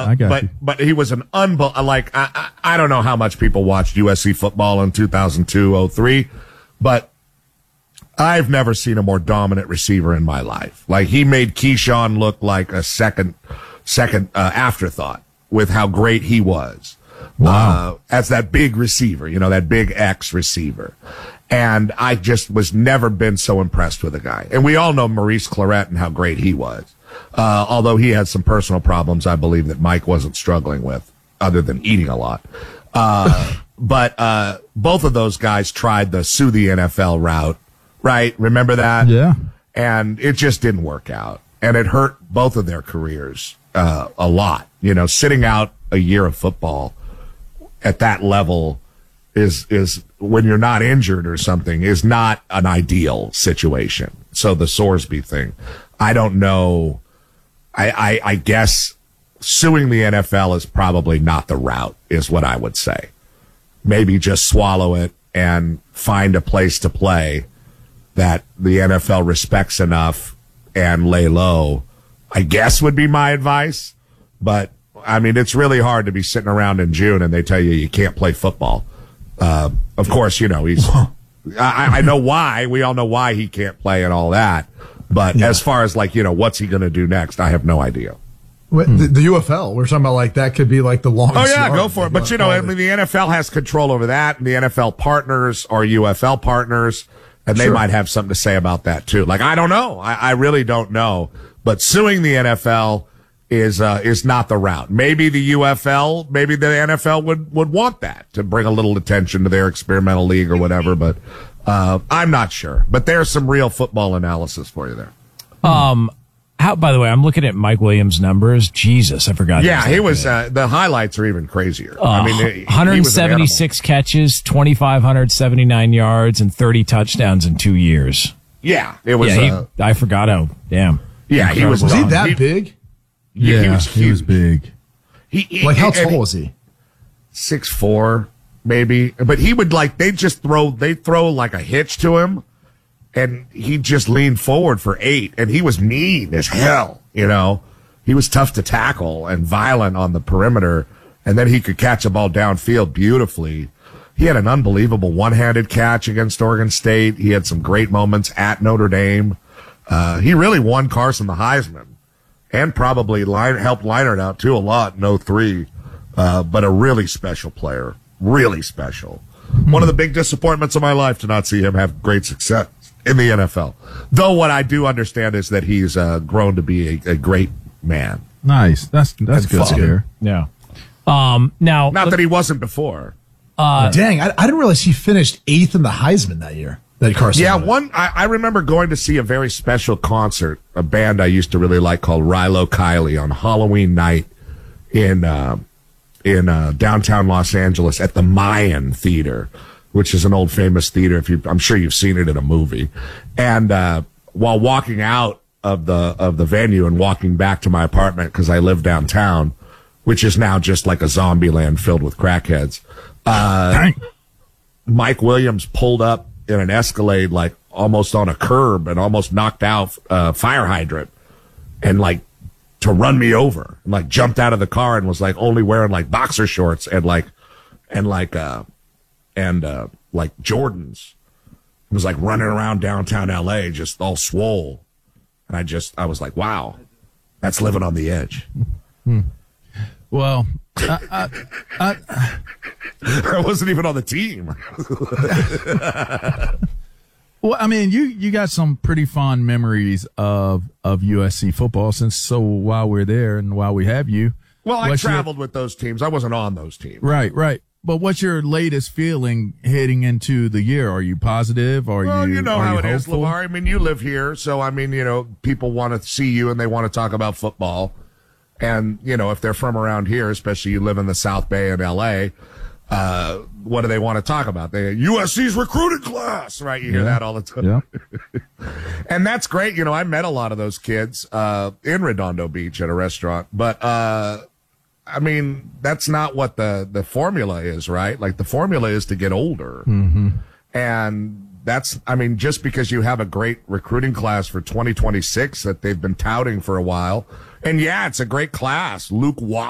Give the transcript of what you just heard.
I got you. But he was an I don't know how much people watched USC football in 2002-03, but I've never seen a more dominant receiver in my life. Like, he made Keyshawn look like a second afterthought with how great he was. Wow. As that big receiver, that big X receiver. And I just was never been so impressed with a guy. And we all know Maurice Clarett and how great he was. Although he had some personal problems, I believe, that Mike wasn't struggling with, other than eating a lot. But both of those guys tried the sue the NFL route, right? Remember that? Yeah. And it just didn't work out. And it hurt both of their careers a lot. Sitting out a year of football at that level is when you're not injured or something, is not an ideal situation. So the Sorsby thing, I don't know. I guess suing the NFL is probably not the route, is what I would say. Maybe just swallow it and find a place to play that the NFL respects enough and lay low, I guess, would be my advice. But I mean, it's really hard to be sitting around in June and they tell you can't play football. Of course, he's, I know why. We all know why he can't play and all that. But as far as what's he going to do next? I have no idea. The UFL, we're talking about that could be the longest. Oh yeah, go for it. But the NFL has control over that, and the NFL partners are UFL partners, and they might have something to say about that too. I don't know. I really don't know. But suing the NFL is not the route. Maybe the UFL, maybe the NFL would want that to bring a little attention to their experimental league or whatever, but I'm not sure. But there's some real football analysis for you there. By the way, I'm looking at Mike Williams' numbers. Jesus, I forgot. Yeah, he was, the highlights are even crazier. 176 catches, 2,579 yards, and 30 touchdowns in 2 years. Yeah, it was. I forgot how, damn. Yeah, he was he that big? Yeah, he was huge. He was big. How tall was he? 6'4", maybe. But he would they'd throw like a hitch to him, and he'd just lean forward for 8, and he was mean as hell, He was tough to tackle and violent on the perimeter, and then he could catch a ball downfield beautifully. He had an unbelievable one-handed catch against Oregon State. He had some great moments at Notre Dame. He really won Carson the Heisman. And probably helped Leinart out, too, a lot in 03. But a really special player. Really special. One of the big disappointments of my life to not see him have great success in the NFL. Though what I do understand is that he's grown to be a great man. Nice. That's good to hear. Yeah. Now, not that he wasn't before. Dang, I didn't realize he finished 8th in the Heisman that year. Carson. Yeah, I remember going to see a very special concert, a band I used to really like called Rilo Kiley on Halloween night in downtown Los Angeles at the Mayan Theater, which is an old famous theater. I'm sure you've seen it in a movie. And while walking out of the venue and walking back to my apartment, because I live downtown, which is now just like a zombie land filled with crackheads, Mike Williams pulled up in an Escalade, almost on a curb, and almost knocked out fire hydrant, and to run me over, and jumped out of the car and was only wearing boxer shorts and Jordans. It was running around downtown LA, just all swole, and I was like, wow, that's living on the edge. Well, I wasn't even on the team. Well, I mean, you got some pretty fond memories of USC football while we're there and while we have you. Well, I traveled with those teams. I wasn't on those teams. Right. But what's your latest feeling heading into the year? Are you positive? You know how it is, LeVar. I mean, you live here, so people want to see you and they want to talk about football. And, if they're from around here, especially you live in the South Bay in L.A., what do they want to talk about? USC's recruiting class, right? You hear that all the time. Yeah. And that's great. I met a lot of those kids in Redondo Beach at a restaurant. But, that's not what the formula is, right? The formula is to get older. Mm-hmm. And just because you have a great recruiting class for 2026 that they've been touting for a while. And, it's a great class. Luke